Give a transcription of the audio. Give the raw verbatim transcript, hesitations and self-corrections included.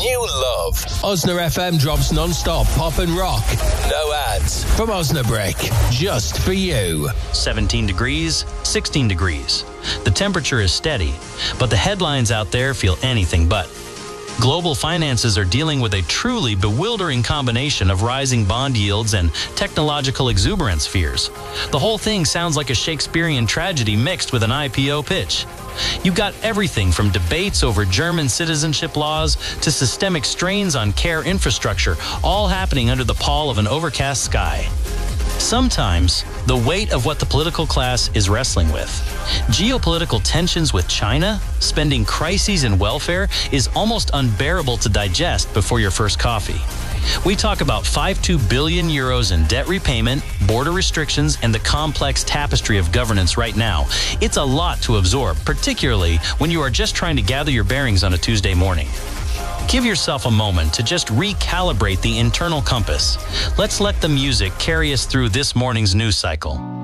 you love. Osna F M drops non-stop pop and rock. No ads. From Osnabrick. Just for you. seventeen degrees, sixteen degrees. The temperature is steady, but the headlines out there feel anything but. Global finances are dealing with a truly bewildering combination of rising bond yields and technological exuberance fears. The whole thing sounds like a Shakespearean tragedy mixed with an I P O pitch. You got everything from debates over German citizenship laws to systemic strains on care infrastructure, all happening under the pall of an overcast sky. Sometimes, the weight of what the political class is wrestling with. Geopolitical tensions with China, spending crises in welfare is almost unbearable to digest before your first coffee. We talk about five point two billion euros in debt repayment, border restrictions, and the complex tapestry of governance right now. It's a lot to absorb, particularly when you are just trying to gather your bearings on a Tuesday morning. Give yourself a moment to just recalibrate the internal compass. Let's let the music carry us through this morning's news cycle.